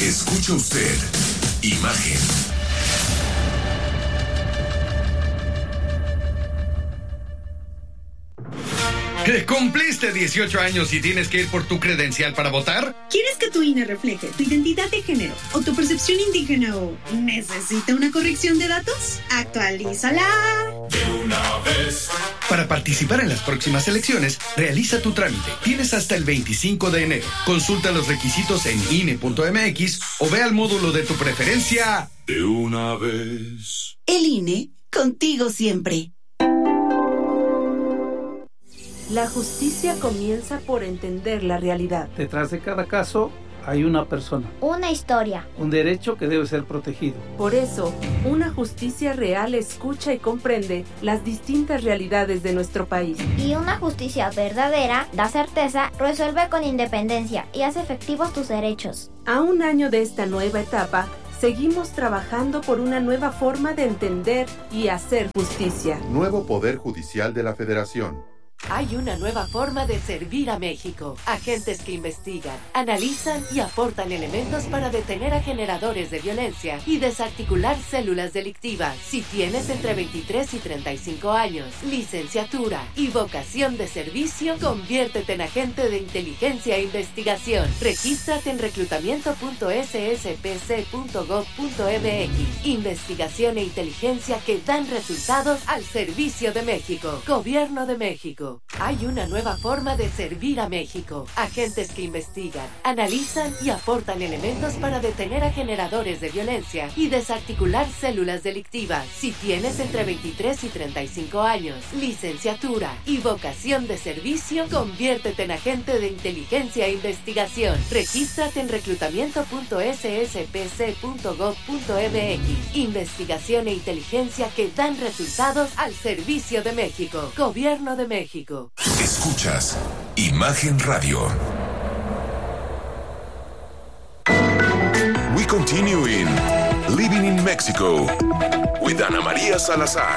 Escucha usted Imagen. ¿Cumpliste 18 años y tienes que ir por tu credencial para votar? ¿Quieres que tu INE refleje tu identidad de género o tu percepción indígena o necesita una corrección de datos? ¡Actualízala! De una vez. Para participar en las próximas elecciones, realiza tu trámite. Tienes hasta el 25 de enero. Consulta los requisitos en INE.mx o ve al módulo de tu preferencia. De una vez. El INE, contigo siempre. La justicia comienza por entender la realidad. Detrás de cada caso hay una persona. Una historia. Un derecho que debe ser protegido. Por eso, una justicia real escucha y comprende las distintas realidades de nuestro país. Y una justicia verdadera da certeza, resuelve con independencia y hace efectivos tus derechos. A un año de esta nueva etapa, seguimos trabajando por una nueva forma de entender y hacer justicia. Nuevo Poder Judicial de la Federación. Hay una nueva forma de servir a México. Agentes que investigan, analizan y aportan elementos para detener a generadores de violencia y desarticular células delictivas. Si tienes entre 23 y 35 años, licenciatura y vocación de servicio, conviértete en agente de inteligencia e investigación. Regístrate en reclutamiento.sspc.gov.mx. Investigación e inteligencia que dan resultados al servicio de México. Gobierno de México. Hay una nueva forma de servir a México. Agentes que investigan, analizan y aportan elementos para detener a generadores de violencia y desarticular células delictivas. Si tienes entre 23 y 35 años, licenciatura y vocación de servicio, conviértete en agente de inteligencia e investigación. Regístrate en reclutamiento.sspc.gov.mx. Investigación e inteligencia que dan resultados al servicio de México. Gobierno de México. Escuchas Imagen Radio. We continue in Living in Mexico with Ana María Salazar.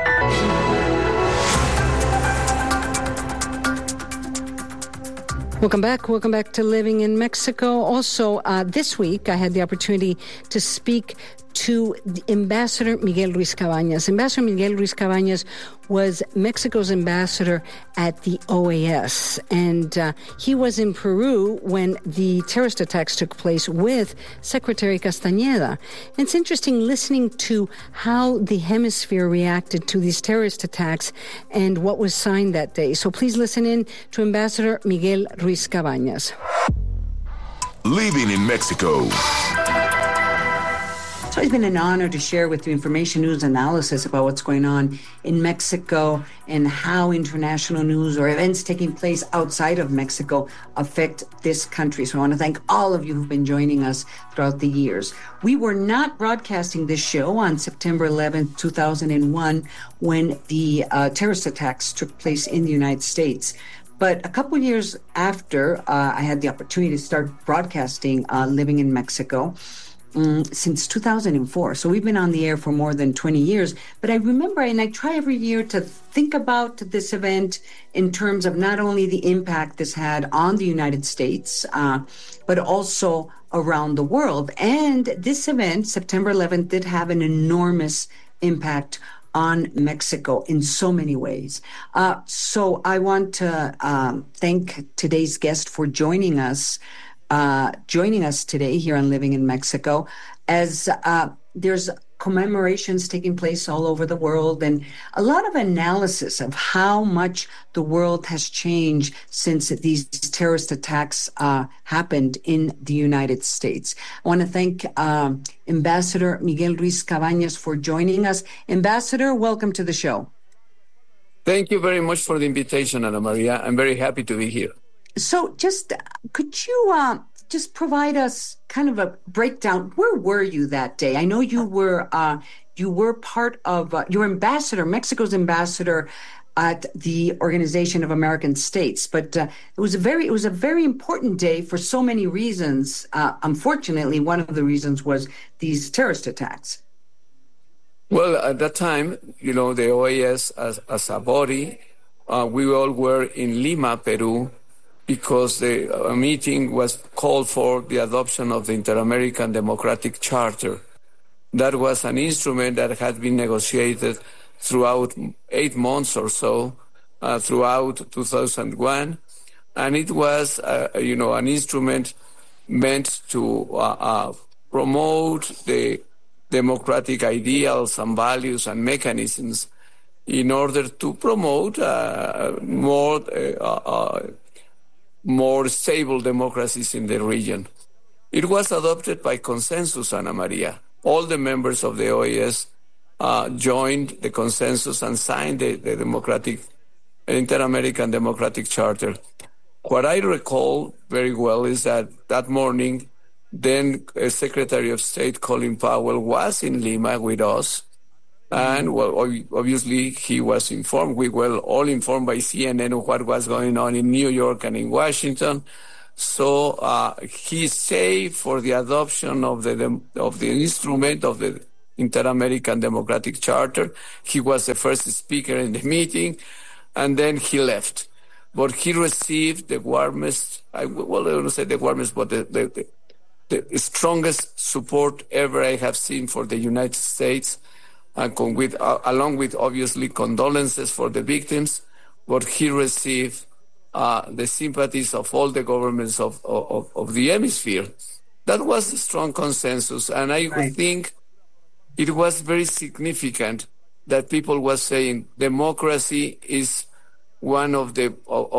Welcome back to Living in Mexico. Also, this week I had the opportunity to speak to Ambassador Miguel Ruiz Cabañas. Ambassador Miguel Ruiz Cabañas was Mexico's ambassador at the OAS, and he was in Peru when the terrorist attacks took place with Secretary Castañeda. It's interesting listening to how the hemisphere reacted to these terrorist attacks and what was signed that day. So please listen in to Ambassador Miguel Ruiz Cabañas. Living in Mexico. It's always been an honor to share with you information, news, analysis about what's going on in Mexico and how international news or events taking place outside of Mexico affect this country. So I want to thank all of you who've been joining us throughout the years. We were not broadcasting this show on September 11th, 2001, when the terrorist attacks took place in the United States. But a couple years after, I had the opportunity to start broadcasting Living in Mexico. Since 2004. So we've been on the air for more than 20 years. But I remember, and I try every year to think about this event in terms of not only the impact this had on the United States, but also around the world. And this event, September 11th, did have an enormous impact on Mexico in so many ways. So I want to thank today's guest for joining us today here on Living in Mexico, as there's commemorations taking place all over the world and a lot of analysis of how much the world has changed since these terrorist attacks happened in the United States. I want to thank Ambassador Miguel Ruiz Cabañas for joining us. Ambassador, welcome to the show. Thank you very much for the invitation, Ana Maria. I'm very happy to be here. So just could you just provide us kind of a breakdown? Where were you that day? I know you were part of, you were ambassador, Mexico's ambassador at the Organization of American States. But it was a very important day for so many reasons. Unfortunately, one of the reasons was these terrorist attacks. Well, at that time, the OAS as a body, we all were in Lima, Peru, because the meeting was called for the adoption of the Inter-American Democratic Charter. That was an instrument that had been negotiated throughout 8 months or so, throughout 2001. And it was, an instrument meant to promote the democratic ideals and values and mechanisms in order to promote more stable democracies in the region. It was adopted by consensus, Ana Maria. All the members of the OAS joined the consensus and signed the Inter-American Democratic Charter. What I recall very well is that morning, then Secretary of State Colin Powell was in Lima with us. And obviously he was informed. We were all informed by CNN of what was going on in New York and in Washington. So he saved for the adoption of the instrument of the Inter-American Democratic Charter. He was the first speaker in the meeting, and then he left. But he received the warmest, I don't say the warmest, but the strongest support ever I have seen for the United States, and along with obviously condolences for the victims. But he received the sympathies of all the governments of the hemisphere. That was a strong consensus, and I think it was very significant that people were saying democracy is one of the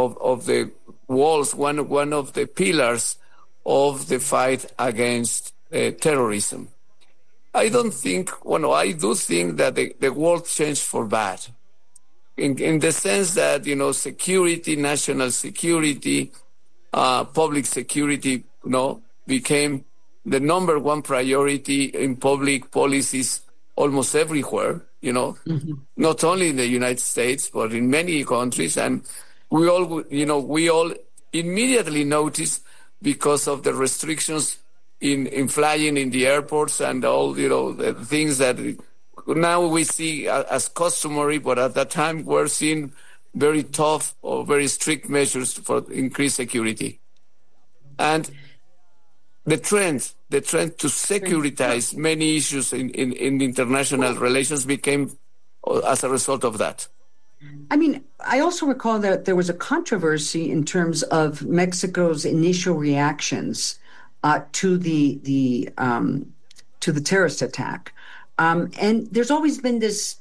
walls, one of the pillars of the fight against terrorism. I do think that the world changed for bad, in the sense that, security, national security, public security, became the number one priority in public policies almost everywhere, not only in the United States, but in many countries. And we all immediately noticed, because of the restrictions in flying in the airports and all, the things that now we see as customary, but at that time we're seeing very tough or very strict measures for increased security. And the trend to securitize many issues in international relations became as a result of that. I mean, I also recall that there was a controversy in terms of Mexico's initial reactions to the terrorist attack, and there's always been this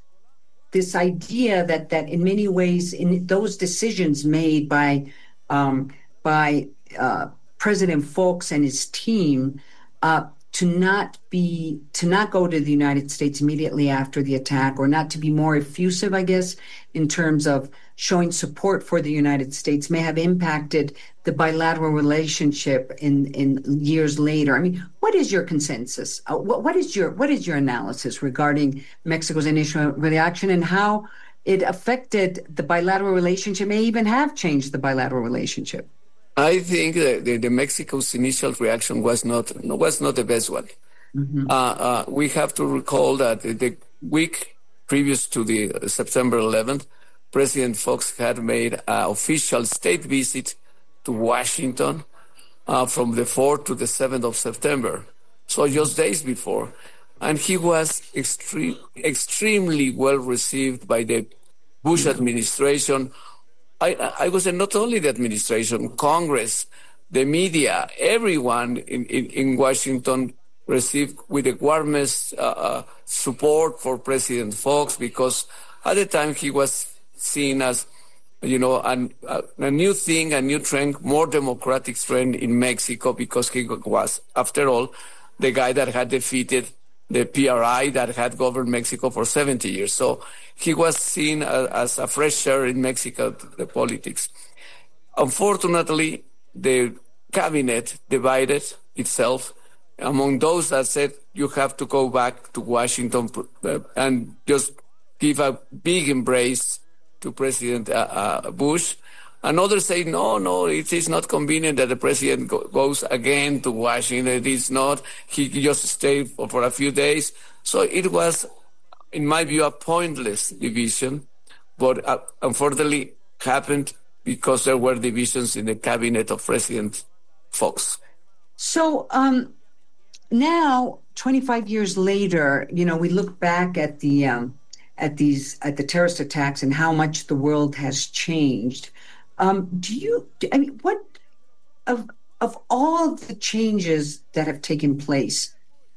idea that in many ways, in those decisions made by President Fox and his team to not go to the United States immediately after the attack, or not to be more effusive, I guess, in terms of showing support for the United States, may have impacted the bilateral relationship in years later. I mean, what is your consensus? What is your analysis regarding Mexico's initial reaction, and how it affected the bilateral relationship, may even have changed the bilateral relationship? I think that the Mexico's initial reaction was not the best one. Mm-hmm. We have to recall that the week previous to the September 11th, President Fox had made an official state visit to Washington from the 4th to the 7th of September, so just days before. And he was extremely well received by the Bush administration. I would say not only the administration, Congress, the media, everyone in Washington received with the warmest support for President Fox, because at the time he was seen as, a new thing, a new trend, more democratic trend in Mexico, because he was, after all, the guy that had defeated the PRI that had governed Mexico for 70 years. So he was seen as a fresh air in Mexico, the politics. Unfortunately, the cabinet divided itself among those that said you have to go back to Washington and just give a big embrace to President Bush. And others say, no, it is not convenient that the president goes again to Washington. It is not. He just stayed for a few days. So it was, in my view, a pointless division. But unfortunately happened because there were divisions in the cabinet of President Fox. So now, 25 years later, we look back at the terrorist attacks and how much the world has changed. What of all the changes that have taken place,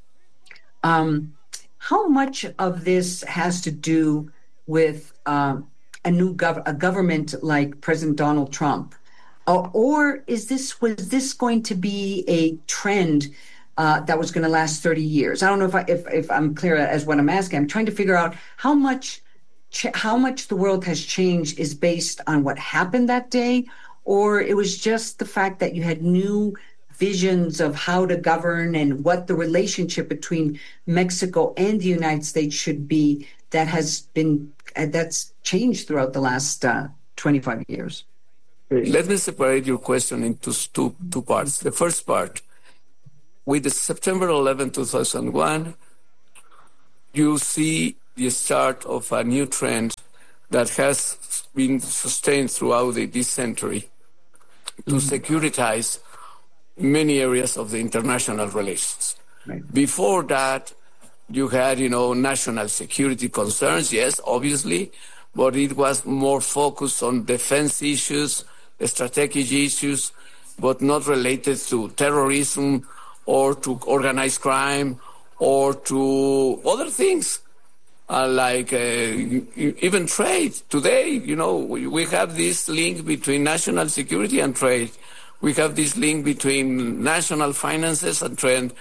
how much of this has to do with a government like President Donald Trump, or was this going to be a trend that was going to last 30 years? I don't know if I'm clear as what I'm asking. I'm trying to figure out how much the world has changed is based on what happened that day, or it was just the fact that you had new visions of how to govern and what the relationship between Mexico and the United States should be that's changed throughout the last 25 years. Let me separate your question into two parts. The first part, with the September 11, 2001, you see the start of a new trend that has been sustained throughout this century to securitize many areas of the international relations. Right. Before that, you had, national security concerns, yes, obviously, but it was more focused on defense issues, strategic issues, but not related to terrorism or to organized crime or to other things. Like even trade. Today, we have this link between national security and trade. We have this link between national finances and trade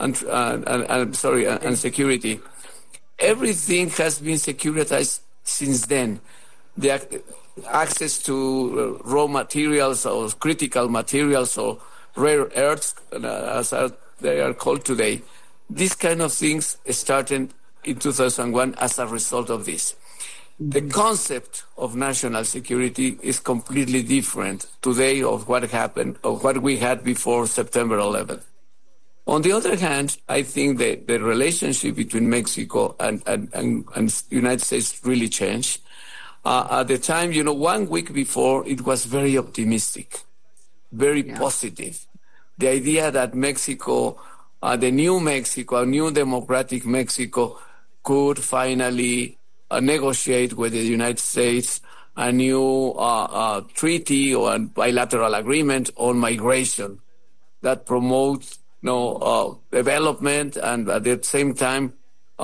and security. Everything has been securitized since then. The access to raw materials or critical materials or rare earths, as they are called today. These kind of things started in 2001 as a result of this. The concept of national security is completely different today of what happened, of what we had before September 11th. On the other hand, I think that the relationship between Mexico and United States really changed. At the time, 1 week before, it was very optimistic, very positive. The idea that Mexico, the new Mexico, a new democratic Mexico, could finally negotiate with the United States a new treaty or a bilateral agreement on migration that promotes development and at the same time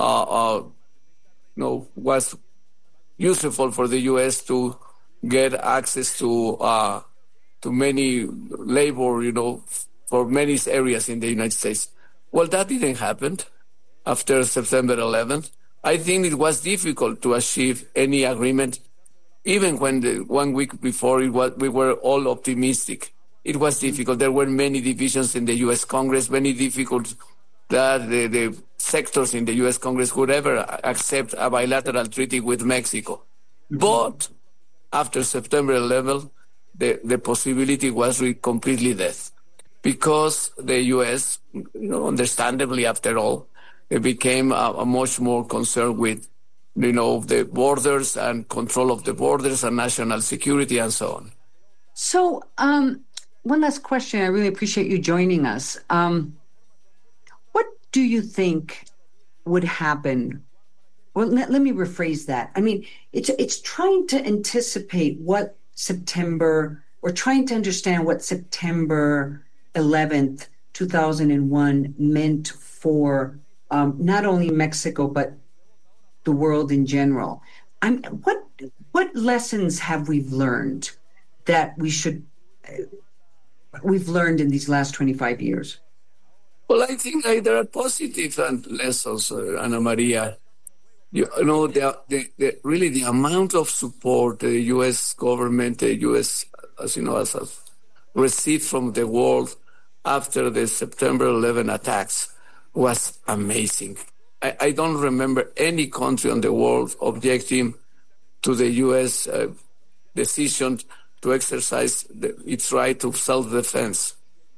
was useful for the U.S. to get access to many labor, for many areas in the United States. Well, that didn't happen after September 11th. I think it was difficult to achieve any agreement, even when 1 week before we were all optimistic. It was difficult. There were many divisions in the U.S. Congress, many difficult that the sectors in the U.S. Congress would ever accept a bilateral treaty with Mexico. Mm-hmm. But after September 11th, the possibility was completely dead, because the U.S., understandably after all, it became a much more concerned with, the borders and control of the borders and national security and so on. So, one last question. I really appreciate you joining us. What do you think would happen? Well, let me rephrase that. I mean, it's trying to anticipate what September, or trying to understand what September 11th, 2001 meant for not only Mexico, but the world in general. What lessons have we learned that we've learned in these last 25 years? Well, I think there are positive lessons, Ana Maria. Really the amount of support the U.S. government, the U.S., has received from the world after the September 11 attacks was amazing. I don't remember any country in the world objecting to the U.S. Decision to exercise its right to self-defense.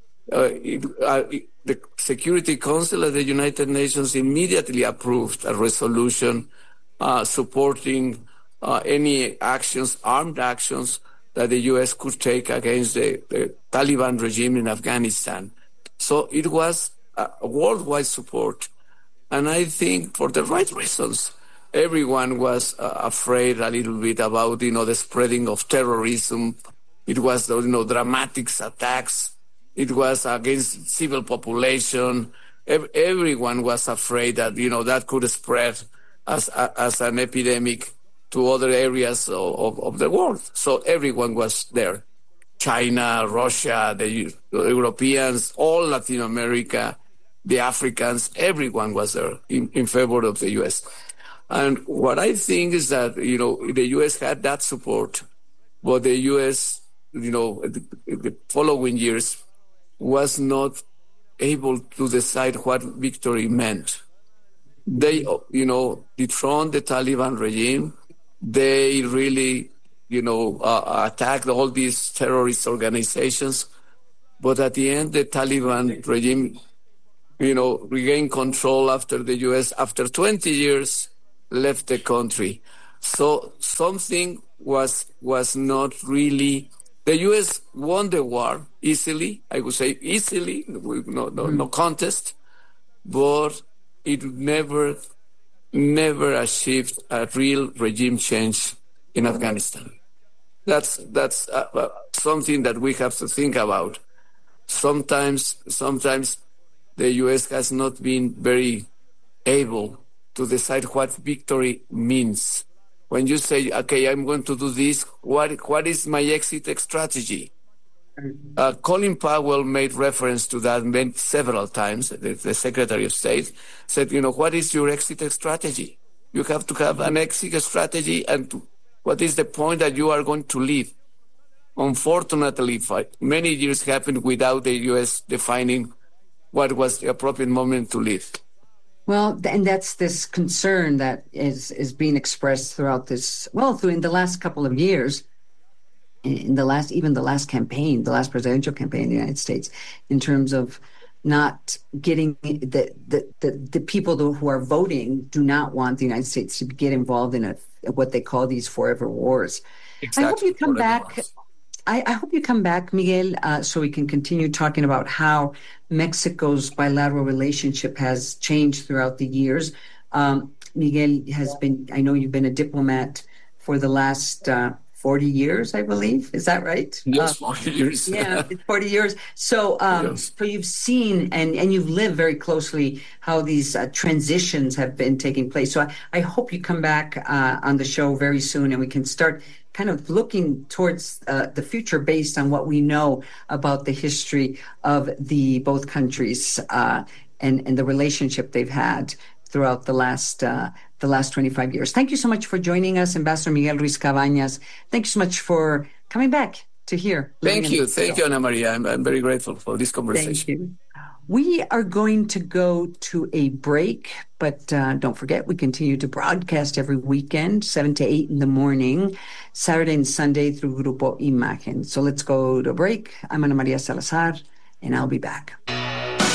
The Security Council of the United Nations immediately approved a resolution supporting any actions, armed actions, that the U.S. could take against the Taliban regime in Afghanistan. So it was a worldwide support. And I think for the right reasons. Everyone was afraid a little bit about, the spreading of terrorism. It was, dramatic attacks. It was against civil population. Everyone was afraid that, that could spread as an epidemic to other areas of the world. So everyone was there. China, Russia, the Europeans, all Latin America, the Africans, everyone was there in favor of the U.S. And what I think is that, the U.S. had that support, but the U.S., the following years was not able to decide what victory meant. They, dethroned the Taliban regime. They really, attacked all these terrorist organizations. But at the end, the Taliban regime, regained control after the U.S., after 20 years, left the country. So something was not really. The U.S. won the war easily. I would say easily, no contest, but it never achieved a real regime change in Afghanistan. That's something that we have to think about. Sometimes the U.S. has not been very able to decide what victory means. When you say, okay, I'm going to do this, what is my exit strategy? Colin Powell made reference to that several times. The Secretary of State said, what is your exit strategy? You have to have an exit strategy, and what is the point that you are going to leave? Unfortunately, many years happened without the U.S. defining what was the appropriate moment to leave. Well, and that's this concern that is being expressed throughout this, in the last couple of years, in the last campaign, the last presidential campaign in the United States, in terms of not getting the people who are voting do not want the United States to get involved in what they call these forever wars. Exactly. I hope you come back. I hope you come back, Miguel, so we can continue talking about how Mexico's bilateral relationship has changed throughout the years. Miguel I know you've been a diplomat for the last 40 years, I believe. Is that right? Yes, 40 years. Yeah, 40 years. So, yes. So you've seen and you've lived very closely how these transitions have been taking place. So I hope you come back on the show very soon and we can start kind of looking towards the future based on what we know about the history of both countries and the relationship they've had throughout the last 25 years. Thank you so much for joining us, Ambassador Miguel Ruiz Cabañas. Thank you so much for coming back to here. Thank you, Ana Maria. I'm very grateful for this conversation. Thank you. We are going to go to a break, but don't forget, we continue to broadcast every weekend, 7 to 8 in the morning, Saturday and Sunday through Grupo Imagen. So let's go to a break. I'm Ana Maria Salazar, and I'll be back.